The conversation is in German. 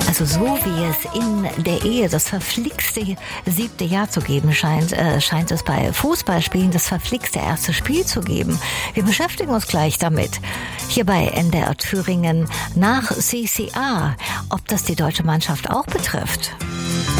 Also so wie es in der Ehe das verflixte 7. Jahr zu geben scheint, scheint es bei Fußballspielen das verflixte erste Spiel zu geben. Wir beschäftigen uns gleich damit. Hier bei NDR Thüringen nach CCA, ob das die deutsche Mannschaft auch betrifft.